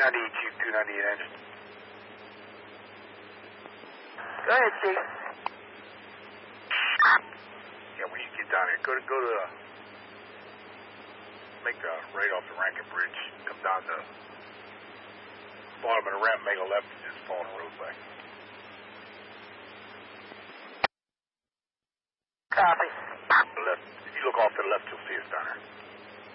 Chief, 298 engine. Go ahead, Chief. Yeah, when you get down here, go to make a right off the Rankin Bridge. Come down the bottom of the ramp, make a left, and just follow the roadway. Copy. Left. If you look off to the left, you'll see us down there.